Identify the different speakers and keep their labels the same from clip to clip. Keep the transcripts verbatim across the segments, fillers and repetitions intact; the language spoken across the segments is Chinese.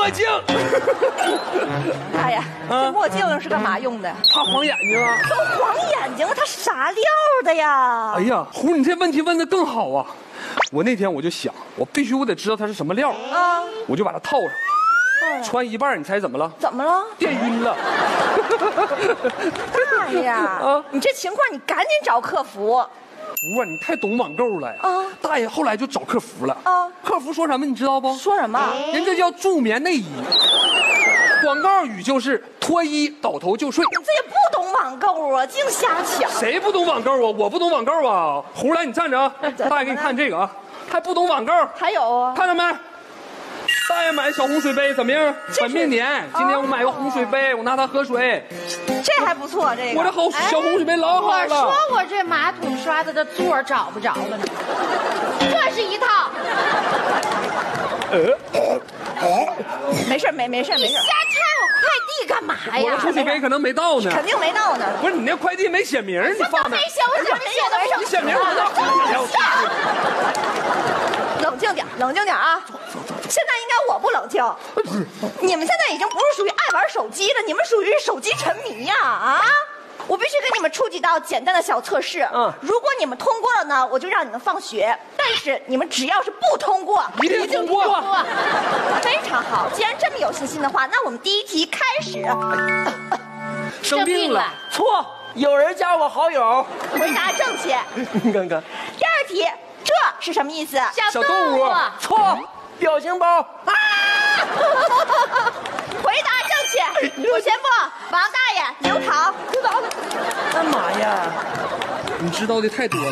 Speaker 1: 墨镜。
Speaker 2: 哎呀，这墨镜是干嘛用的？
Speaker 1: 怕黄眼睛啊。
Speaker 2: 都黄眼睛了，它是啥料的呀？
Speaker 1: 哎呀，胡，你这问题问的更好啊！我那天我就想，我必须我得知道它是什么料啊，我就把它套上。穿一半，你猜怎么了？
Speaker 2: 怎么了？
Speaker 1: 电晕了。
Speaker 2: 大爷，啊，你这情况你赶紧找客服。
Speaker 1: 不是，你太懂网购了呀！啊，大爷后来就找客服了。啊，客服说什么你知道不？
Speaker 2: 说什么？
Speaker 1: 人这叫助眠内衣。广告语就是脱衣倒头就睡。
Speaker 2: 你这也不懂网购啊，净瞎抢。
Speaker 1: 谁不懂网购啊？我不懂网购啊！胡来，你站着啊！大爷给你看这个啊，还不懂网购？
Speaker 2: 还有啊，
Speaker 1: 看到没？大爷买的小红水杯怎么样？本命年，今天我买个红水杯，我拿它喝水。
Speaker 2: 这还不错，这个
Speaker 1: 我这好小红水杯老好了。
Speaker 3: 我说我这马桶刷子的座找不着了呢，这是一套。
Speaker 1: 呃，
Speaker 2: 没事没没事没事。
Speaker 3: 你瞎拆我快递干嘛呀？
Speaker 1: 我的红水杯可能没到呢。
Speaker 2: 肯定没到呢。
Speaker 1: 不是你那快递没写名，你放那
Speaker 3: 没写，我写没写的。
Speaker 1: 你写名我
Speaker 2: 都冷静点，冷静点啊！现在应该我不冷静。你们现在已经不是属于爱玩手机了，你们属于手机沉迷呀！啊！我必须给你们出几道简单的小测试。嗯，如果你们通过了呢，我就让你们放学；但是你们只要是不通过，
Speaker 1: 一定通过。
Speaker 2: 非常好，既然这么有信心的话，那我们第一题开始。
Speaker 1: 生病了，
Speaker 4: 错，有人加我好友。
Speaker 2: 回答正确。
Speaker 4: 你看看。
Speaker 2: 第二题，这是什么意思？
Speaker 3: 小动物。
Speaker 4: 错，表情包。啊！
Speaker 2: 回答正确。主旋部，王大爷，刘桃，知道了。
Speaker 4: 干嘛呀？
Speaker 1: 你知道的太多了。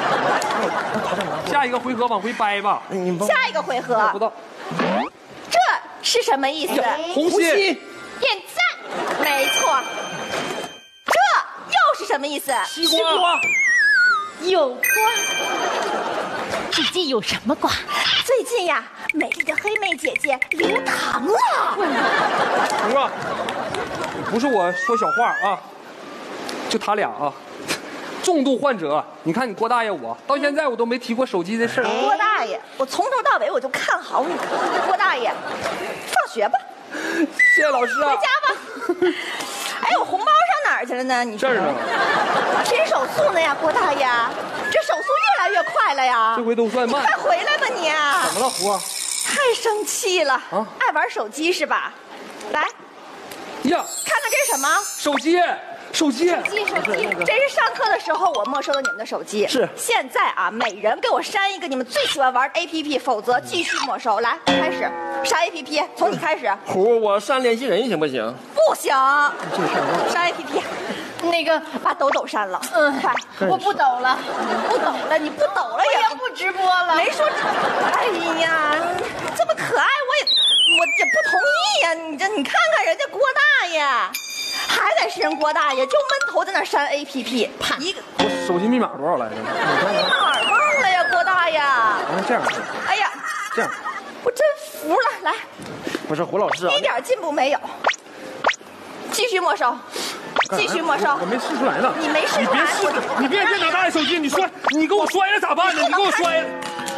Speaker 1: 下一个回合往回掰吧。
Speaker 2: 下一个回合。
Speaker 1: 不到。
Speaker 2: 这是什么意思？
Speaker 1: 红心。
Speaker 3: 点赞。
Speaker 2: 没错。这又是什么意思？
Speaker 1: 西瓜。
Speaker 3: 有瓜。最近有什么瓜？
Speaker 2: 最近呀，美丽的黑妹姐姐流糖了。
Speaker 1: 胡啊，不是我说小话啊，就他俩啊，重度患者。你看你郭大爷，我到现在我都没提过手机的事儿。
Speaker 2: 郭大爷，我从头到尾我就看好你。郭大爷，放学吧。
Speaker 1: 谢谢老师啊。
Speaker 2: 回家吧。哎，我红包上哪儿去了呢？你
Speaker 1: 这儿呢。
Speaker 2: 拼手速呢呀，郭大爷，这手速越来越快了呀。
Speaker 1: 这回都算慢。
Speaker 2: 快回来吧你。
Speaker 1: 怎么了，胡啊？
Speaker 2: 太生气了啊！爱玩手机是吧？来，
Speaker 1: 呀，
Speaker 2: 看看这是什么？
Speaker 1: 手机。手机，
Speaker 3: 手机，手机，
Speaker 2: 这是上课的时候我没收的你们的手机。
Speaker 4: 是，
Speaker 2: 现在啊，每人给我删一个你们最喜欢玩的 A P P， 否则继续没收。来，开始删 A P P， 从你开始。
Speaker 4: 胡，我删联系人行不行？
Speaker 2: 不行，
Speaker 4: 这事儿
Speaker 2: 删 A P P。
Speaker 3: 那个
Speaker 2: 把抖抖删了。
Speaker 3: 嗯，
Speaker 2: 快，
Speaker 3: 我不抖了，
Speaker 2: 不抖了，你不抖了
Speaker 3: 也不直播了。
Speaker 2: 没说，哎呀，这么可爱，我也我也不同意呀。你这你看看人家郭大爷。还得是人郭大爷，就闷头在那删 A P P， 一个。
Speaker 1: 我手机密码多少来着？
Speaker 2: 密码忘了呀，郭大爷。
Speaker 1: 那这样。
Speaker 2: 哎呀，
Speaker 1: 这样。
Speaker 2: 我真服了，来。
Speaker 4: 不是胡老师啊，
Speaker 2: 一点进步没有。继续没收，继续没收。
Speaker 1: 我没试出来呢。
Speaker 2: 你没试出来。
Speaker 1: 你别试，你别别拿大爷手机，你摔，你给我摔了咋办呢？你给我摔了。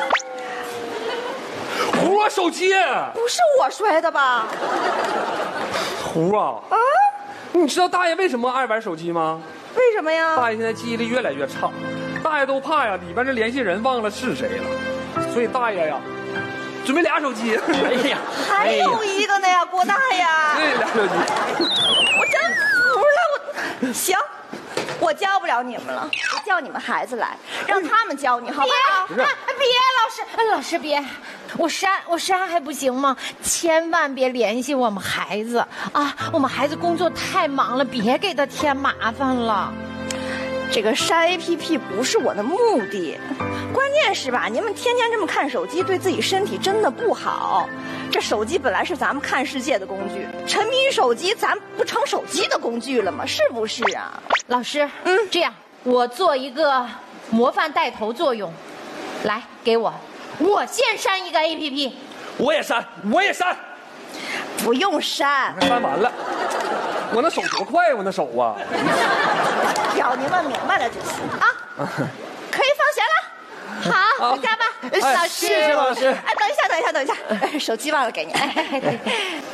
Speaker 1: 胡啊，手机。
Speaker 2: 不是我摔的吧？
Speaker 1: 胡啊。啊。你知道大爷为什么爱玩手机吗？
Speaker 2: 为什么呀？
Speaker 1: 大爷现在记忆力越来越差，大爷都怕呀，里边这联系人忘了是谁了，所以大爷呀，准备俩手机。
Speaker 4: 哎呀，
Speaker 2: 还有一个呢呀，郭大爷。
Speaker 1: 对，俩手机。
Speaker 2: 我真服了，我行，我教不了你们了，我叫你们孩子来，让他们教你，好不好？
Speaker 3: 别，别，老师，老师别。我删我删还不行吗？千万别联系我们孩子啊！我们孩子工作太忙了，别给他添麻烦了。
Speaker 2: 这个删 A P P 不是我的目的，关键是吧，你们天天这么看手机，对自己身体真的不好。这手机本来是咱们看世界的工具，沉迷于手机，咱不成手机的工具了吗？是不是啊？
Speaker 3: 老师，嗯，这样我做一个模范带头作用，来给我。我先删一个 A P P，
Speaker 4: 我也删，我也删，
Speaker 2: 不用删，
Speaker 1: 删完了。我那手多快，我那手啊！
Speaker 2: 挑你们明白了就行啊，可以放学了。好，回家吧。
Speaker 4: 老师，谢谢老师。
Speaker 2: 哎，等一下，等一下，等一下，手机忘了给你。哎，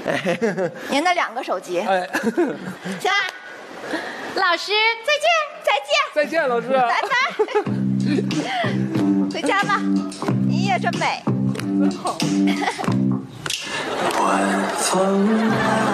Speaker 2: 您的两个手机。
Speaker 1: 哎，
Speaker 2: 行啊，
Speaker 3: 老师再见。
Speaker 2: 再见。
Speaker 1: 再见，老师。
Speaker 2: 拜拜。回家吧，你也真美。真好。
Speaker 5: 我从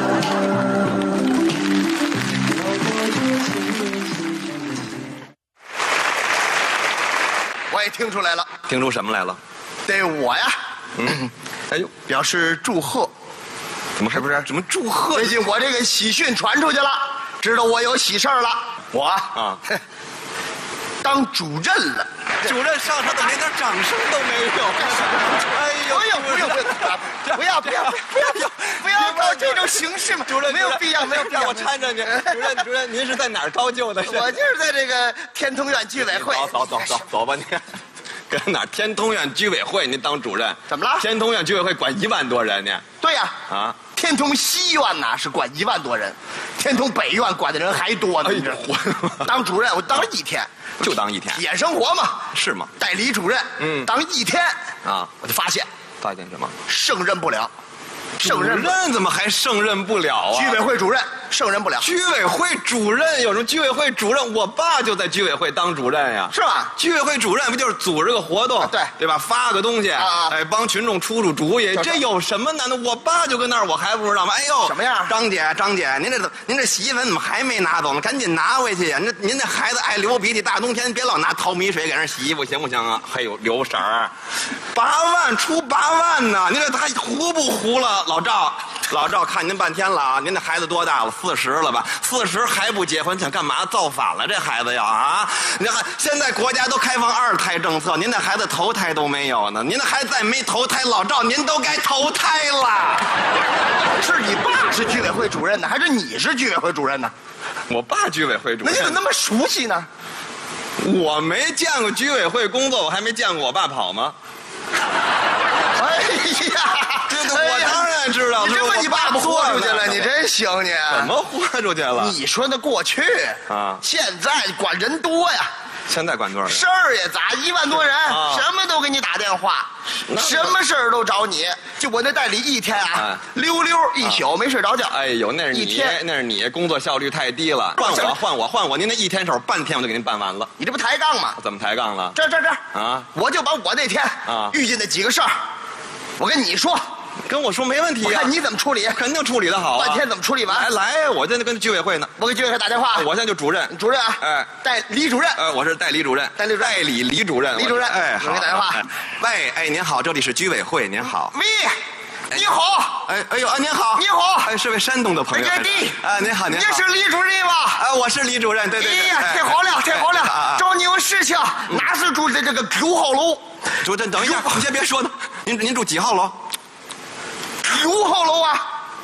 Speaker 6: 我也听出来了，
Speaker 7: 听出什么来了？
Speaker 6: 对我呀，
Speaker 7: 嗯，哎呦，
Speaker 6: 表示祝贺，
Speaker 7: 怎么是不是？怎么祝贺？
Speaker 6: 最近我这个喜讯传出去了，知道我有喜事儿了。我
Speaker 7: 啊，
Speaker 6: 当主任了。
Speaker 7: 主任上场怎么连点掌声都没有？哎呦，
Speaker 6: 不用不用不用，不要不要不要不要不要搞这种形式嘛！
Speaker 7: 主任
Speaker 6: 没有必要没有必要，
Speaker 7: 让我搀着您。主任主任，您是在哪儿高就的？
Speaker 6: 我就是在这个天通苑居委会。
Speaker 7: 走走走走走吧你。跟哪儿？天通苑居委会，您当主任？
Speaker 6: 怎么了？
Speaker 7: 天通苑居委会管一万多人呢。
Speaker 6: 对呀。
Speaker 7: 啊。
Speaker 6: 天通西苑呐是管一万多人，天通北苑管的人还多呢。
Speaker 7: 哎
Speaker 6: 我当主任我当了一天，
Speaker 7: 就当一天。
Speaker 6: 体验生活嘛。
Speaker 7: 是吗？
Speaker 6: 代理主任，
Speaker 7: 嗯，
Speaker 6: 当一天
Speaker 7: 啊，
Speaker 6: 我就发现
Speaker 7: 发现什么？
Speaker 6: 胜任不了。
Speaker 7: 主任怎么还胜任不了啊？
Speaker 6: 居委会主任胜任不了。
Speaker 7: 居委会主任有什么？居委会主任，我爸就在居委会当主任呀，
Speaker 6: 是吧？
Speaker 7: 居委会主任不就是组织个活动，
Speaker 6: 啊、对
Speaker 7: 对吧？发个东西，
Speaker 6: 啊、
Speaker 7: 哎，帮群众出出主意，这有什么难的？我爸就跟那儿，我还不知道吗？哎呦，
Speaker 6: 什么样？
Speaker 7: 张姐，张姐，您这您这洗衣粉怎么还没拿走呢？赶紧拿回去呀！您您这孩子爱流鼻涕，大冬天别老拿淘米水给人洗衣服，行不行啊？还有留色儿，八万出八万呢，您这他糊不糊了，老赵？老赵看您半天了啊！您这孩子多大了？四十了吧？四十还不结婚，想干嘛？造反了？这孩子要啊！你看现在国家都开放二胎政策，您这孩子头胎都没有呢。您这孩子再没投胎，老赵您都该投胎了。
Speaker 6: 是你爸是居委会主任呢，还是你是居委会主任呢？
Speaker 7: 我爸居委会主任。
Speaker 6: 那你怎么那么熟悉呢？
Speaker 7: 我没见过居委会工作，我还没见过我爸跑吗？
Speaker 6: 哎呀，
Speaker 7: 这个我当然知道。
Speaker 6: 你这么你爸爸豁出去了，你真行你。
Speaker 7: 怎么豁出去了？
Speaker 6: 你说那过去
Speaker 7: 啊，
Speaker 6: 现在管人多呀。
Speaker 7: 现在管多少人？
Speaker 6: 事儿也杂，一万多人，啊、什么都给你打电话，什么事儿都找你。就我那代理一天啊，啊溜溜一宿、啊、没睡着觉。
Speaker 7: 哎呦，那是你，
Speaker 6: 一天
Speaker 7: 那是你工作效率太低了。换我，换我，换我！您那一天手，半天我就给您办完了。
Speaker 6: 你这不抬杠吗？
Speaker 7: 怎么抬杠了？
Speaker 6: 这这这
Speaker 7: 啊！
Speaker 6: 我就把我那天啊遇见的几个事儿，我跟你说。
Speaker 7: 跟我说没问题呀、
Speaker 6: 啊，看你怎么处理，
Speaker 7: 肯定处理的好、啊。
Speaker 6: 半天怎么处理完？
Speaker 7: 来来，我现在跟居委会呢，
Speaker 6: 我给居委会打电话。
Speaker 7: 我现在就主任，
Speaker 6: 主任啊，
Speaker 7: 哎，
Speaker 6: 代理主任，
Speaker 7: 呃，我是代理主任，
Speaker 6: 代理代
Speaker 7: 理李主任，
Speaker 6: 李主任，
Speaker 7: 哎，
Speaker 6: 好，我给打电话。
Speaker 7: 喂，哎，您好，这里是居委会，您好。
Speaker 6: 喂，你好，
Speaker 7: 哎哎呦啊，您好，
Speaker 6: 你好，
Speaker 7: 哎，是位山东的朋友。
Speaker 6: 姐弟，
Speaker 7: 啊，您好，您好。
Speaker 6: 你是李主任吧？
Speaker 7: 啊，我是李主任，对对对。
Speaker 6: 哎呀，太好了，太好了，找你有事情，哪是住在这个九号楼？
Speaker 7: 主任，等一下，你先别说呢，您您住几号楼？
Speaker 6: 九号楼啊，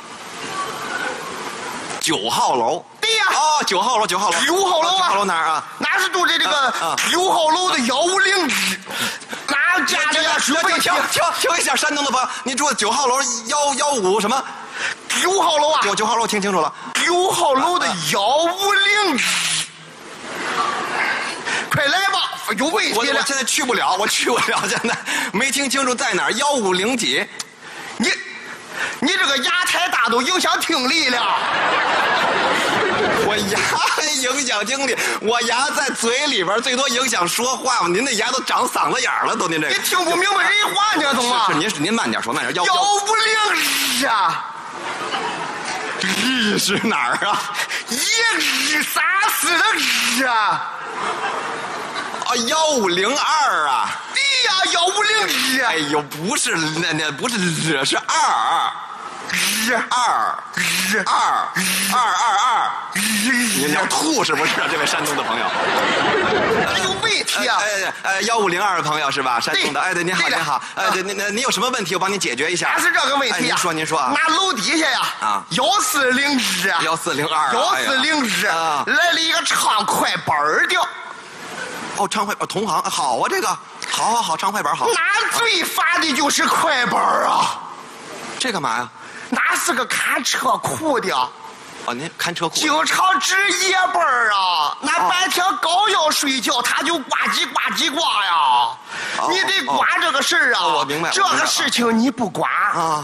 Speaker 7: 九号楼。
Speaker 6: 对呀。
Speaker 7: 哦，九号楼，九号楼。
Speaker 6: 九号楼啊。
Speaker 7: 九号楼哪儿啊？
Speaker 6: 哪是住在这个九号楼的幺五零室？哪家里呀？
Speaker 7: 停停停停一下，山东的朋友，您住九号楼幺幺五什么？
Speaker 6: 九号楼啊。
Speaker 7: 九九号楼，听清楚了。
Speaker 6: 九号楼的幺五零室。快来吧，有问题了。
Speaker 7: 我我现在去不了，我去不了，现在没听清楚在哪儿。幺五零几？
Speaker 6: 你。你这个牙太大都影响听力了。
Speaker 7: 我牙影响听力，我牙在嘴里边，最多影响说话嘛。您那牙都长嗓子眼了，都您这个。
Speaker 6: 你听不明白人话呢，懂吗？
Speaker 7: 是是，您您慢点说，慢点。
Speaker 6: 幺五零日啊，
Speaker 7: 日是哪儿啊？
Speaker 6: 一日三四的日啊。
Speaker 7: 啊，幺五零二啊。
Speaker 6: 对呀，幺五零日。
Speaker 7: 哎呦，不是那那不是日，是二。
Speaker 6: 日
Speaker 7: 二
Speaker 6: 日
Speaker 7: 二二二二
Speaker 6: 日，
Speaker 7: 你要吐是不是啊？这位山东的朋友，
Speaker 6: 还有问题啊？
Speaker 7: 哎哎，幺五零二的朋友是吧？山东的，哎对，您好您好，哎对，您您有什么问题我帮您解决一下。
Speaker 6: 哪是这个问题啊？
Speaker 7: 您说您说啊。
Speaker 6: 那楼底下呀，啊，幺四零日啊，
Speaker 7: 幺四零二，
Speaker 6: 幺四零日啊，来了一个唱快板的。
Speaker 7: 哦，唱快板同行好啊，这个好好好，唱快板好。
Speaker 6: 那最烦的就是快板啊。
Speaker 7: 这干嘛呀？
Speaker 6: 那是个看车库的。
Speaker 7: 哦，您看车库。
Speaker 6: 经常值夜班啊，那白天刚要睡觉，他就呱唧呱唧呱呀。你得管这个事儿啊。
Speaker 7: 我明白。
Speaker 6: 这个事情你不管啊，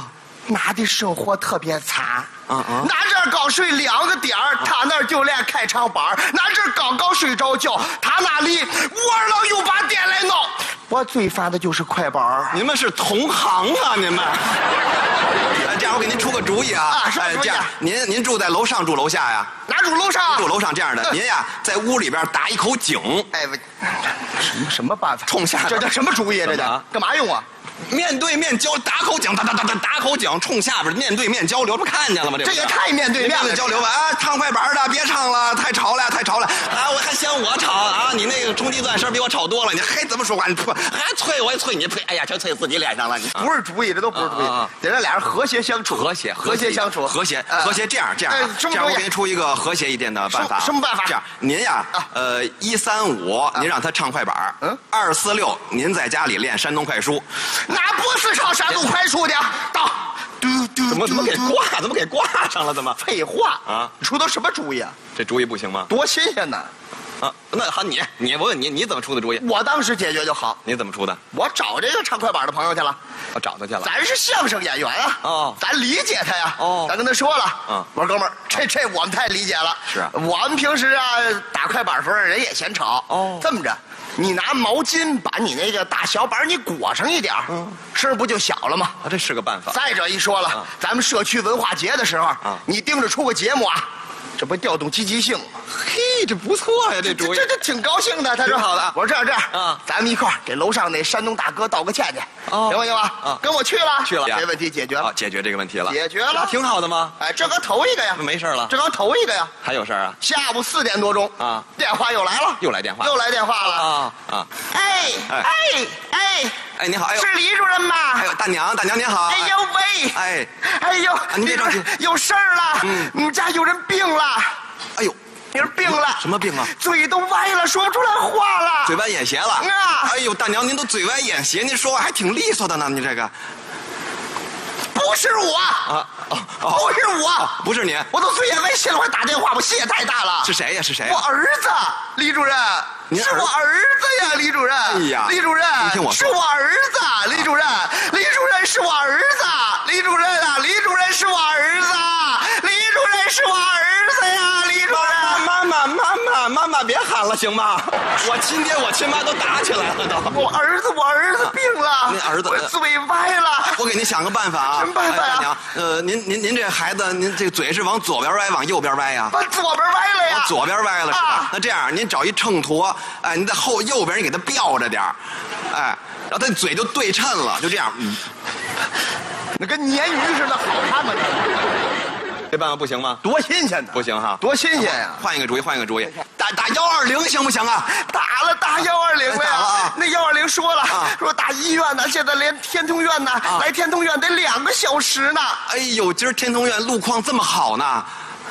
Speaker 6: 拿的生活特别惨。
Speaker 7: 嗯嗯，
Speaker 6: 拿这儿刚睡两个点儿，他那儿就练开场班；拿这儿刚刚睡着觉，他那里我了又把店来闹。我最烦的就是快板。
Speaker 7: 你们是同行啊，你们。哎，这样我给您出个主意啊。
Speaker 6: 啊，什么主意？
Speaker 7: 这样，您您住在楼上住楼下呀？
Speaker 6: 哪住楼上？
Speaker 7: 住楼上这样的，您呀在屋里边打一口井。
Speaker 6: 哎，我什么什么办法？
Speaker 7: 冲下
Speaker 6: 这叫什么主意？这叫干嘛用啊？
Speaker 7: 面对面交打口井，打打打打打口井，冲下边面对面交流，这不看见了吗？这
Speaker 6: 这也太面对面了。
Speaker 7: 面对交流吧啊！唱快板的别唱了，太吵了，太吵了啊！我还嫌我吵啊！你那个冲击钻声比我吵多了，你还怎么说话？你呸！还催我也催你，呸！哎呀，全催自己脸上了你。
Speaker 6: 不是主意，这都不是主意，得让俩人和谐相处，
Speaker 7: 和谐
Speaker 6: 和谐相处，
Speaker 7: 和谐和谐。这样这样，这样我给你出一个和谐一点的办法。
Speaker 6: 什么办法？
Speaker 7: 这样，您呀，呃，一三五您让他唱快板，嗯，二四六您在家里练山东快书。
Speaker 6: 那不是唱山东快书的，到。嘟嘟
Speaker 7: 怎么怎么给挂？怎么给挂上了？怎么？
Speaker 6: 废话
Speaker 7: 啊！
Speaker 6: 你出的什么主意啊？
Speaker 7: 这主意不行吗？
Speaker 6: 多新鲜呐！
Speaker 7: 啊，那好，你你我问你，你怎么出的主意？
Speaker 6: 我当时解决就好。
Speaker 7: 你怎么出的？
Speaker 6: 我找这个唱快板的朋友去了。
Speaker 7: 我找他去了。
Speaker 6: 咱是相声演员啊，
Speaker 7: 哦，
Speaker 6: 咱理解他呀。
Speaker 7: 哦，
Speaker 6: 咱跟他说了，
Speaker 7: 嗯，
Speaker 6: 我说哥们儿，这这我们太理解了。
Speaker 7: 是啊，
Speaker 6: 我们平时啊打快板的时候，人也嫌吵。哦，这么着，你拿毛巾把你那个大小板你裹上一点，嗯，声不就小了吗？
Speaker 7: 啊，这是个办法。
Speaker 6: 再者一说了，啊、咱们社区文化节的时候，啊，你盯着出个节目啊。这不调动积极性吗？
Speaker 7: 嘿，这不错呀，这主意，
Speaker 6: 这这挺高兴的。他说
Speaker 7: 好的，
Speaker 6: 我说这样这样啊，咱们一块儿给楼上那山东大哥道个歉去，哦，行不行吧？啊，跟我去了，
Speaker 7: 去了，
Speaker 6: 这问题解决了，
Speaker 7: 解决这个问题了，
Speaker 6: 解决了，
Speaker 7: 挺好的吗？
Speaker 6: 哎，这刚头一个呀，
Speaker 7: 没事了，
Speaker 6: 这刚头一个呀，
Speaker 7: 还有事啊？
Speaker 6: 下午四点多钟啊，电话又来了，
Speaker 7: 又来电话，
Speaker 6: 又来电话了
Speaker 7: 啊啊！
Speaker 6: 哎哎哎
Speaker 7: 哎，你好，哎
Speaker 6: 是李主任吗？
Speaker 7: 哎呦，大娘，大娘您好。
Speaker 6: 哎呦喂，
Speaker 7: 哎，
Speaker 6: 哎呦，
Speaker 7: 您别着急，
Speaker 6: 有事儿了，嗯，你们家有人病了。
Speaker 7: 哎呦，
Speaker 6: 你是病了？
Speaker 7: 什么病啊？
Speaker 6: 嘴都歪了，说不出来话了，
Speaker 7: 嘴歪眼斜了。
Speaker 6: 啊！
Speaker 7: 哎呦，大娘，您都嘴歪眼斜，您说话还挺利索的呢。你这个
Speaker 6: 不是我啊，哦哦、不是我、哦，
Speaker 7: 不是你，
Speaker 6: 我都嘴也歪斜了，我还打电话，我心也太大了。
Speaker 7: 是谁呀？是谁？
Speaker 6: 我儿子，李主任，是我儿子呀，李主任。哎呀，李主任，
Speaker 7: 你听我说，
Speaker 6: 是我儿子，李主任，李主任是我儿子，李主任啊，李主任是我儿子，李主任是我儿子呀，李主任。
Speaker 7: 妈妈，妈妈，妈妈，别喊了，行吗？我亲爹，我亲妈都打起来了都。
Speaker 6: 我儿子，我儿子病了。
Speaker 7: 您儿子，
Speaker 6: 我嘴歪了。
Speaker 7: 我给您想个办法啊。
Speaker 6: 什么办法呀？
Speaker 7: 大娘，呃，您您您这孩子，您这嘴是往左边歪，往右边歪呀？
Speaker 6: 往左边歪了呀。
Speaker 7: 往左边歪了是吧？那这样，您找一秤砣，哎，您在后右边，你给他吊着点哎，然后他嘴就对称了，就这样。嗯，
Speaker 6: 那跟鲶鱼似的，好看吗？
Speaker 7: 这办法不行吗？
Speaker 6: 多新鲜的，
Speaker 7: 不行哈，
Speaker 6: 多新鲜呀！
Speaker 7: 换一个主意，换一个主意，打打幺二零行不行啊？
Speaker 6: 打了，打幺二零了呀！
Speaker 7: 啊、
Speaker 6: 那幺二零说了，
Speaker 7: 啊、
Speaker 6: 说打医院呢，现在连天通苑呢，啊、来天通苑得两个小时呢。
Speaker 7: 哎呦，今儿天通苑路况这么好呢。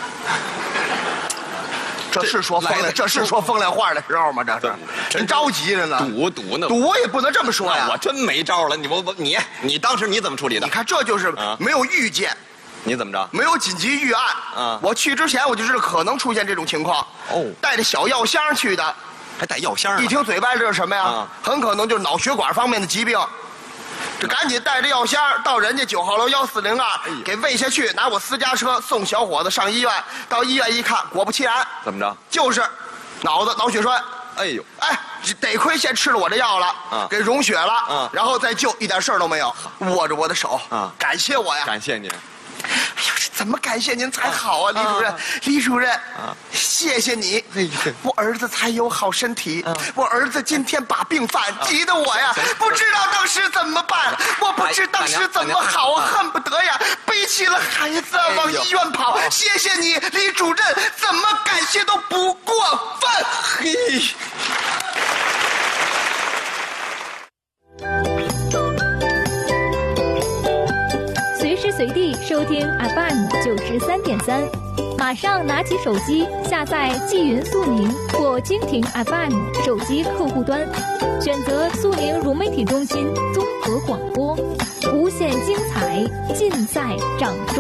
Speaker 6: 这是说风凉，这是说风凉话的时候吗？这是，真着急着呢。
Speaker 7: 赌赌呢？
Speaker 6: 赌也不能这么说呀！
Speaker 7: 我真没招了。你我我你你当时你怎么处理的？
Speaker 6: 你看，这就是没有预见。
Speaker 7: 你怎么着？
Speaker 6: 没有紧急预案。啊！我去之前我就知道可能出现这种情况。哦。带着小药箱去的，
Speaker 7: 还带药箱？
Speaker 6: 一听嘴歪，这是什么呀？啊、很可能就是脑血管方面的疾病。这赶紧带着药箱到人家九号楼幺四零二给喂下去，拿我私家车送小伙子上医院。到医院一看，果不其然，
Speaker 7: 怎么着？
Speaker 6: 就是脑子脑血栓。
Speaker 7: 哎呦，
Speaker 6: 哎，得亏先吃了我这药了，啊，给溶血了，啊，然后再救，一点事儿都没有。握着我的手，啊，感谢我呀，
Speaker 7: 感谢您。
Speaker 6: 哎呦，怎么感谢您才好啊，李主任，李主任，啊，谢谢你，我儿子才有好身体。我儿子今天把病犯，急得我呀，不知道当时怎么办，我不知当时怎么好，恨不得呀背起了孩子往医院跑。谢谢你，李主任，怎么感谢都不过分。嘿。
Speaker 5: 随时随地收听 F M 九十三点三，马上拿起手机下载纪云速宁或蜻蜓 F M 手机客户端，选择速宁融媒体中心综合广播，无限精彩尽在掌中。